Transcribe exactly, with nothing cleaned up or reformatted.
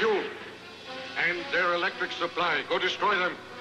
fuel and their electric supply. Go destroy them.